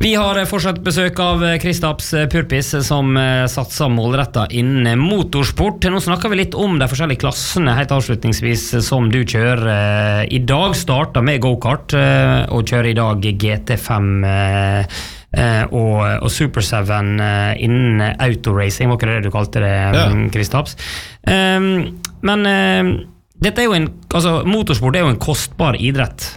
Vi har fortsatt besøk av Kristaps Purpis som satser målrettet innen motorsport. Nå snakker vi litt om de forskjellige klassene helt avslutningsvis som du kjører. I dag starter med go-kart og kjører i dag GT5 og Super 7 innen autoracing, var ikke det du kalte det, Kristaps? Men dette er jo motorsport er jo en kostbar idrett.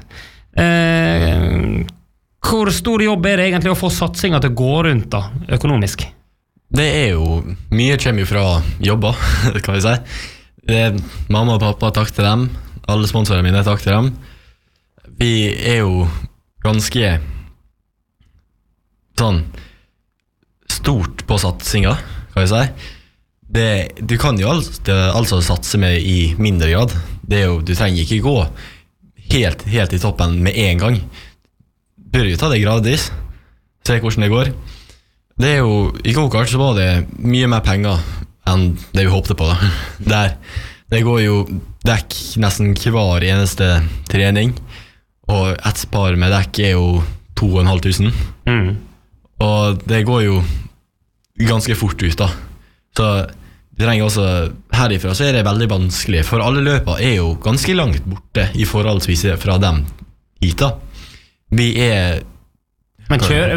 Hvor stor jobb er det egentlig å få satsingen til å gå rundt da, økonomisk? Det er jo, mye kommer fra jobber, kan vi si. Mamma og pappa, takk til dem. Alle sponsorene mine, takk til dem. Vi er jo ganske sånn stort på satsingen, kan vi si. Du kan jo altså satse med i mindre grad. Det er jo, du trenger ikke gå helt i toppen med en gang. Bør jo ta det gradvis, se hvordan det går. Det er jo, i go-kart så var det mye mer penger enn det vi håpte på da. Det går jo dekk nesten hver eneste trening, og et par med dekk er jo 2.500. Og det går jo ganske fort ut da. Så det trenger også, herifra så er det veldig vanskelig, for alle løper er jo ganske langt borte i forholdsvis fra dem hit da. Vi er... Men kjører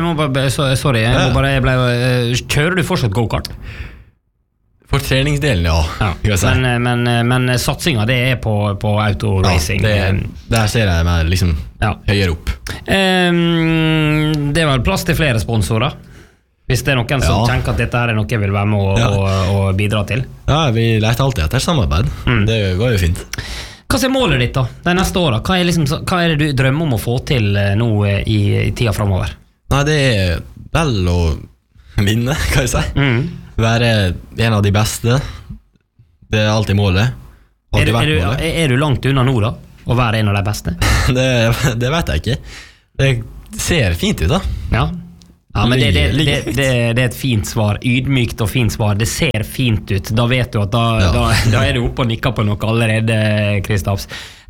du fortsatt go-kart? For treningsdelen, ja. Men satsingen, det er på autoracing. Ja, der ser jeg meg liksom høyere opp. Det er vel plass til flere sponsorer? Hvis det er noen som tenker at dette her er noe jeg vil være med og bidra til? Ja, vi leter alltid etter samarbeid. Det går jo fint. Hva er målet ditt da, de neste årene? Hva er det du drømmer om å få til nå i tida fremover? Nei, det er vel å vinne, kan jeg si. Være en av de beste. Det er alltid målet. Er du langt unna nå da, å være en av de beste? det vet jeg ikke. Det ser fint ut da. Ja, men det er et fint svar, ydmykt og fint svar. Det ser fint ut. Da vet du at da er du oppe og nikker på noe allerede, Kristaps.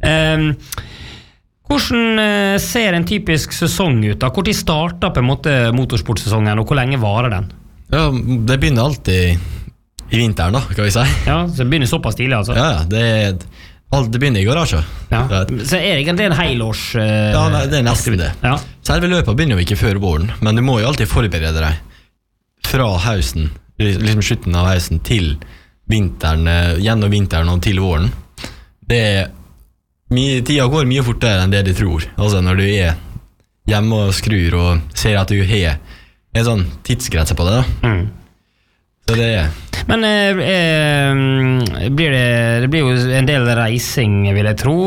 Hvordan ser en typisk sesong ut da? Hvor tid starter på en måte motorsportsesongen, og hvor lenge varer den? Ja, det begynner alltid i vinteren da, kan vi si. Ja, så det begynner såpass tidlig altså? Ja, det begynner i garasje. Så er det egentlig en helårs Ja, nei, det er nesten det. Selve løpet begynner jo ikke før våren, men du må jo alltid forberede deg fra høsten, liksom slutten av høsten til vinteren, gjennom vinteren og til våren. Tida går mye fortere enn det du tror. Altså når du er hjemme og skrur og ser at du har en sånn tidsgrense på det da. Så det Men det blir jo en del reising, vil jeg tro.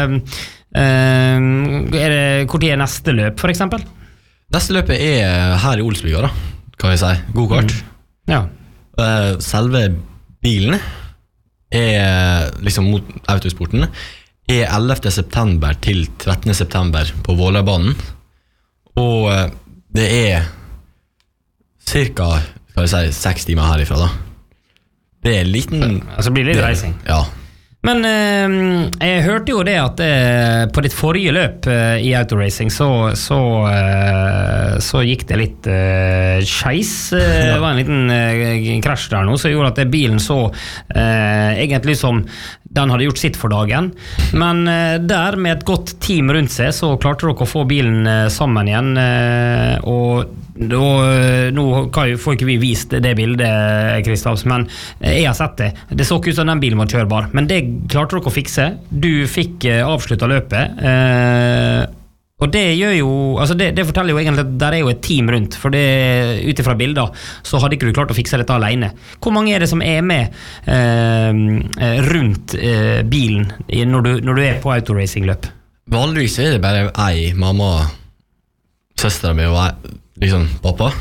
Hvor tid er neste løp, for eksempel? Neste løpet er her i Olsbygda da, kan vi si. Go-kart. Selve bilen er liksom mot autosporten er 11. september til 13. september på Vålerbanen. Og det er cirka, skal vi si, 6 timer herifra da. Det er liten... Altså blir det litt reising? Ja. Men jeg hørte jo det at på ditt forrige løp i autoracing så gikk det litt skeis. Det var en liten krasj der nå, så gjorde at bilen så egentlig som den hadde gjort sitt for dagen. Men der med et godt team rundt seg så klarte dere å få bilen sammen igjen, og nå får ikke vi vist det bildet, Kristaps, men jeg har sett det. Det så ikke ut som den bilen var kjørbar, men det klarte dere å fikse. Du fikk avsluttet løpet, og det gjør jo, altså det forteller jo egentlig at der er jo et team rundt, for det, utifra bilder, så hadde ikke du klart å fikse dette alene. Hvor mange er det som er med rundt bilen når du er på autoracingløp? Vanligvis er det bare ei, mamma, søsteren min og liksom pappa.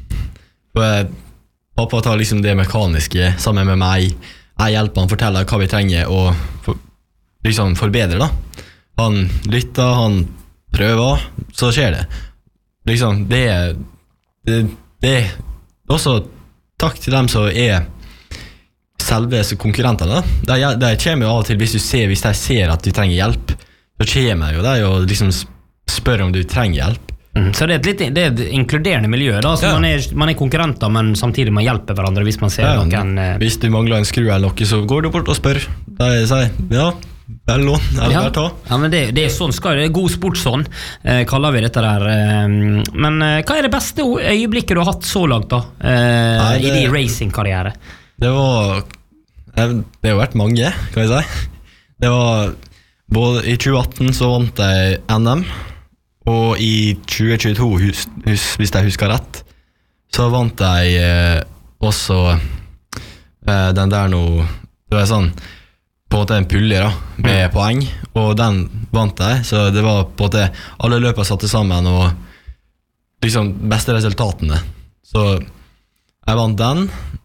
Pappa tar liksom det mekaniske sammen med meg. Jeg hjelper han, forteller hva vi trenger og liksom forbedre da. Han lytter, han prøver, så skjer det. Liksom, det er også takk til dem som er selve konkurrentene. De kommer jo av og til, hvis de ser at du trenger hjelp, så kommer jo de og liksom spør om du trenger hjelp. Så det er et inkluderende miljø da, så man er konkurrenter, men samtidig man hjelper hverandre hvis man ser noen Hvis du mangler en skru eller noe, så går du bort og spør. Da sier bare lån, eller bare ta. Ja, men det er sånn det er god sport sånn, kaller vi dette der. Men hva er det beste øyeblikket du har hatt så langt da, i din racingkarriere? Det har vært mange, kan jeg si. Det var både i 2018 så vant jeg NM, og i 2022, hvis jeg husker rett, så vant jeg også den der nå, det var sånn, på en måte en pulje da, med poeng, og den vant jeg, så det var på en måte, alle løpene satte sammen, og liksom beste resultatene. Så jeg vant den,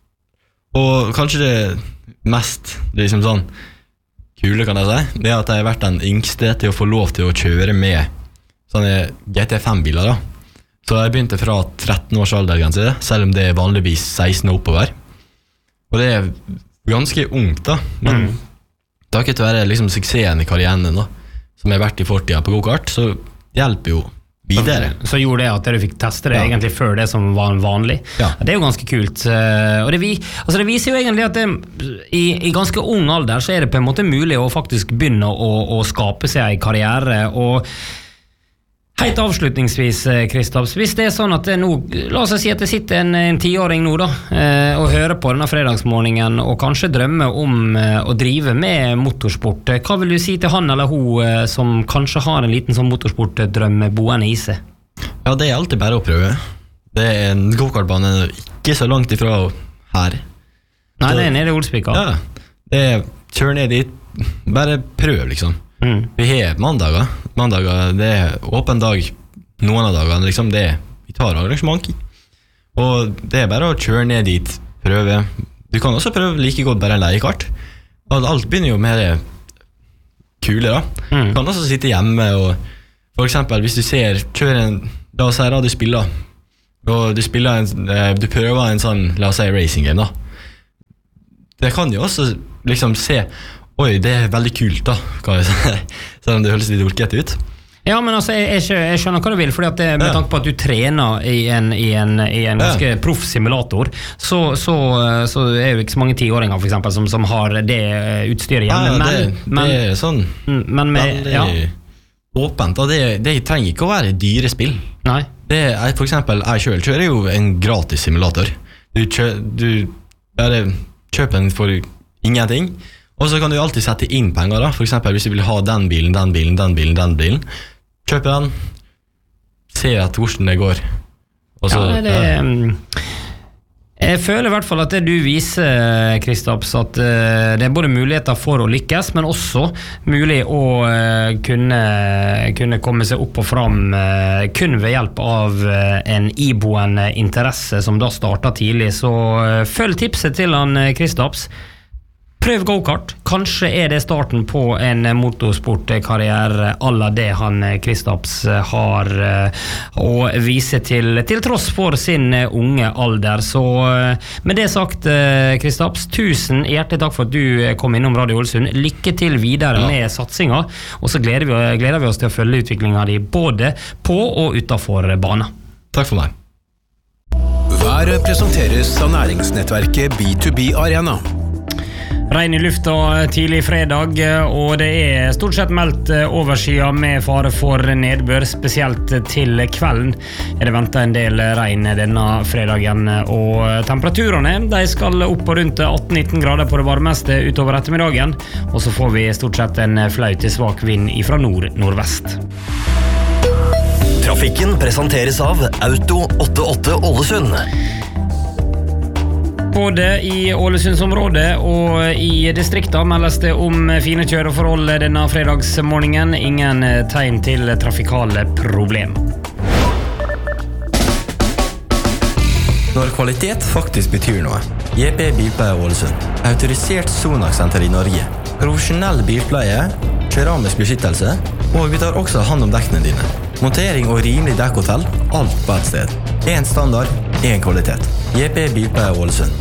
og kanskje det mest liksom sånn kule kan jeg si, det at jeg har vært den yngste til å få lov til å kjøre med sånne GT5-biler da. Så jeg begynte fra 13 års alder, kanskje, selv om det er vanligvis 16 og oppover. Og det er ganske ungt da, men takket være liksom suksessen i karrieren da, som jeg har vært i fortida på go-kart, så hjelper jo videre. Så gjorde det at du fikk teste det egentlig før det som var vanlig. Det er jo ganske kult. Og det viser jo egentlig at i ganske ung alder så er det på en måte mulig å faktisk begynne å skape seg en karriere. Og helt avslutningsvis, Kristaps, hvis det er sånn at nå, la oss si at det sitter en 10-åring nå da, og hører på denne fredagsmorgenen og kanskje drømmer om å drive med motorsport, hva vil du si til han eller hun som kanskje har en liten sånn motorsportdrøm boende i seg? Ja, det er alltid bare å prøve. Det er en go-kartbane ikke så langt ifra her. Nei, det er nede i Olsvika. Ja, det er kjør ned dit, bare prøv liksom. Vi har mandager, det er åpen dag noen av dagene, liksom det, vi tar arrangement og det er bare å kjøre ned dit, prøve. Du kan også prøve like godt bare en leiekart, og alt begynner jo med det kule da. Du kan også sitte hjemme og for eksempel hvis du ser, kjør en, la oss si da du spiller, og du prøver en sånn, la oss si racing game da. Det kan jo også liksom se oi, det er veldig kult da, kan jeg si. Selv om det høres litt orket ut. Ja, men altså, jeg skjønner hva du vil, fordi at det, med tanke på at du trener i en ganske proff simulator, så er jo ikke så mange 10-åringer for eksempel som har det utstyret hjemme. Det er sånn veldig åpent, og det trenger ikke å være dyre spill. Nei. For eksempel, jeg selv kjører jo en gratis simulator. Du bare kjøper den for ingenting, og så kan du alltid sette inn penger da. For eksempel hvis du vil ha den bilen, kjøpe den, se at hvordan det går. Og så, jeg føler i hvert fall at det du viser, Kristaps, at det er både muligheter for å lykkes, men også mulig å kunne komme seg opp og fram kun ved hjelp av en iboende interesse som da starter tidlig. Så følg tipset til han, Kristaps. Prøv go-kart. Kanskje er det starten på en motorsportkarriere alla det han Kristaps har å vise til tross for sin unge alder. Så med det sagt, Kristaps, tusen hjertelig takk for at du kom innom Radio Ålesund. Lykke til videre med satsinga, og så gleder vi oss til å følge utviklingen din både på og utenfor banen. Takk for meg. Været presenteres av næringsnettverket B2B Arena. Regn i lufta tidlig fredag, og det er stort sett meldt overskyet med fare for nedbør, spesielt til kvelden. Det ventet en del regn denne fredagen, og temperaturene de skal opp på rundt 18-19 grader på det varmeste utover ettermiddagen, og så får vi stort sett en flau til svak vind fra nord-nordvest. Trafikken presenteres av Auto 88 Ålesund. Både i Ålesundsområdet og i distriktet meldes det om fine kjøreforhold denne fredagsmorgenen. Ingen tegn til trafikale problem. Når kvalitet faktisk betyr noe. JP Bilpleie Ålesund. Autorisert Sonax-senter i Norge. Profesjonell bilpleie, keramisk beskyttelse, og vi tar også hand om dekkene dine. Montering og rimelig dekkhotell, alt på et sted. En standard, en kvalitet. JP Bilpleie Ålesund.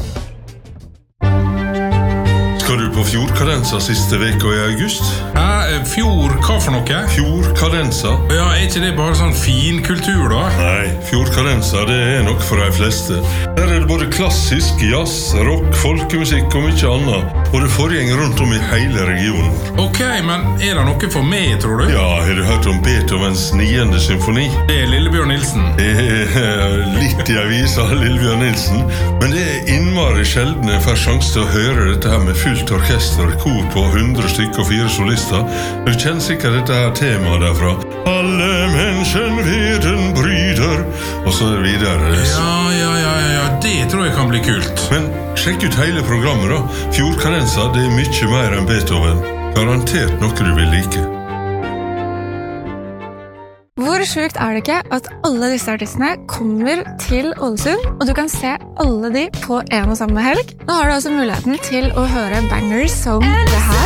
Skal du på fjordkadenser siste veka i august? Fjord, hva for noe? Fjordkadensa. Ja, ikke det bare sånn fin kultur da? Nei, fjordkadensa det nok for de fleste. Der det både klassisk, jazz, rock, folkemusikk og mye annet. Og det foregår rundt om i hele regionen. Ok, men det noe for meg, tror du? Ja, har du hørt om Beethovens 9. symfoni? Det Lillebjørn Nilsen. Det litt i avisa, Lillebjørn Nilsen. Men det innmari sjelden jeg får sjanse til å høre dette her med fullt orkester, kor på 100 stykker og 4 solister. Du kjenner sikkert dette her temaet derfra. Alle mennesken veden bryter, og så videre. Ja, det tror jeg kan bli kult. Men sjekk ut hele programmet da. Fjordkadensa, det mye mer enn Beethoven. Garantert noe du vil like. Hvor sjukt det ikke at alle disse artistene kommer til Ålesund, og du kan se alle de på en og samme helg? Nå har du altså muligheten til å høre bangers som det her.